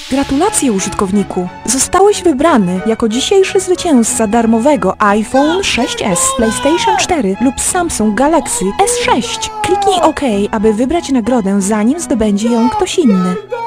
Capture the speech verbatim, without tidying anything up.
Gratulacje, użytkowniku! Zostałeś wybrany jako dzisiejszy zwycięzca darmowego iPhone sześć S, PlayStation cztery lub Samsung Galaxy S sześć. Kliknij OK, aby wybrać nagrodę, zanim zdobędzie ją ktoś inny.